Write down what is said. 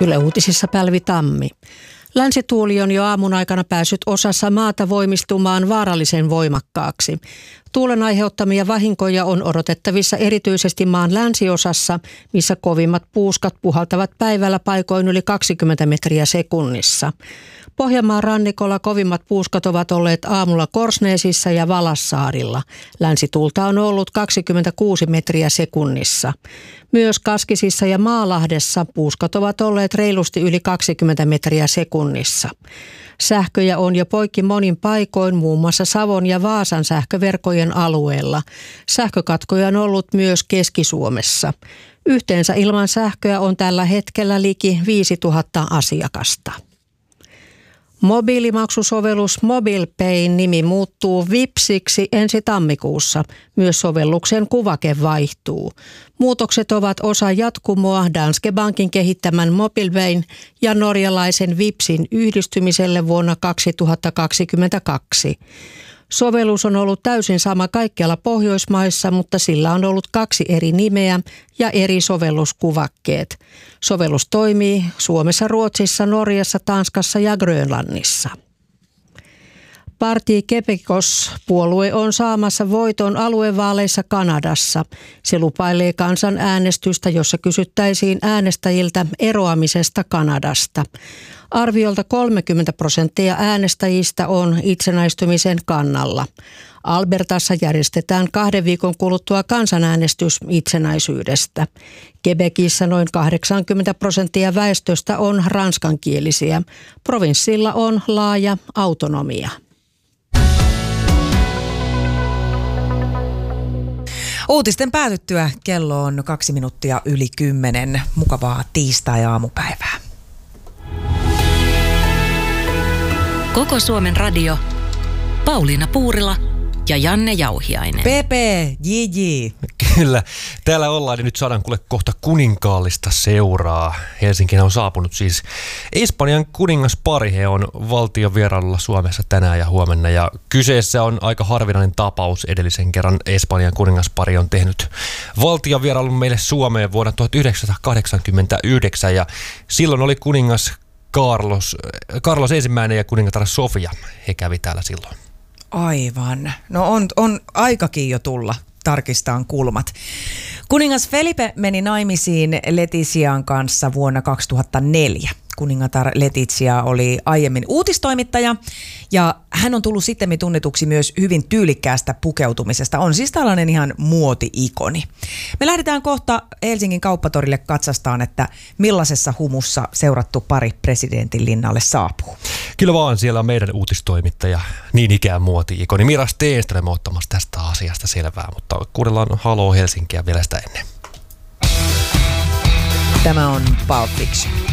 Yle Uutisissa Pälvi Tammi. Länsituuli on jo aamun aikana päässyt osassa maata voimistumaan vaarallisen voimakkaaksi. Tuulen aiheuttamia vahinkoja on odotettavissa erityisesti maan länsiosassa, missä kovimmat puuskat puhaltavat päivällä paikoin yli 20 metriä sekunnissa. Pohjanmaan rannikolla kovimmat puuskat ovat olleet aamulla Korsnäsissä ja Valassaarilla. Länsituulta on ollut 26 metriä sekunnissa. Myös Kaskisissa ja Maalahdessa puuskat ovat olleet reilusti yli 20 metriä sekunnissa. Sähköjä on jo poikki monin paikoin, muun muassa Savon ja Vaasan sähköverkkojen alueella. Sähkökatkoja on ollut myös Keski-Suomessa. Yhteensä ilman sähköä on tällä hetkellä liki 5000 asiakasta. Mobiilimaksusovellus MobilePayn nimi muuttuu Vipsiksi ensi tammikuussa. Myös sovelluksen kuvake vaihtuu. Muutokset ovat osa jatkumoa Danske Bankin kehittämän MobilePayn ja norjalaisen Vipsin yhdistymiselle vuonna 2022. Sovellus on ollut täysin sama kaikkialla Pohjoismaissa, mutta sillä on ollut 2 eri nimeä ja eri sovelluskuvakkeet. Sovellus toimii Suomessa, Ruotsissa, Norjassa, Tanskassa ja Grönlannissa. Parti Québécois-puolue on saamassa voiton aluevaaleissa Kanadassa. Se lupailee kansanäänestystä, jossa kysyttäisiin äänestäjiltä eroamisesta Kanadasta. Arviolta 30% äänestäjistä on itsenäistymisen kannalla. Albertassa järjestetään 2 viikon kuluttua kansanäänestys itsenäisyydestä. Quebecissä noin 80% väestöstä on ranskankielisiä. Provinssilla on laaja autonomia. Uutisten päätyttyä kello on 2 minuuttia yli 10. Mukavaa tiistai-aamupäivää. Koko Suomen radio, Pauliina Puurila ja Janne Jauhiainen. JJ. Kyllä, täällä ollaan ja nyt saadaan kuule kohta kuninkaallista seuraa. Helsinkiin on saapunut siis Espanjan kuningaspari. He on valtion vierailulla Suomessa tänään ja huomenna. Ja kyseessä on aika harvinainen tapaus. Edellisen kerran Espanjan kuningaspari on tehnyt valtion vierailun meille Suomeen vuonna 1989. Ja silloin oli kuningas Carlos ensimmäinen ja kuningatar Sofia. He kävi täällä silloin. Aivan. No on aikakin jo tulla. Tarkistaan kulmat. Kuningas Felipe meni naimisiin Letician kanssa vuonna 2004. Kuningatar Letizia oli aiemmin uutistoimittaja ja hän on tullut sittemmin tunnetuksi myös hyvin tyylikkäästä pukeutumisesta. On siis tällainen ihan muoti-ikoni. Me lähdetään kohta Helsingin kauppatorille katsastaan, että millaisessa humussa seurattu pari presidentin linnalle saapuu. Kyllä vaan, siellä on meidän uutistoimittaja, niin ikään muoti-ikoni Mira Stenström ottamassa tästä asiasta selvää, mutta kuunnellaan Haloo Helsinkiä vielä sitä ennen. Tämä on Pulp Fiction.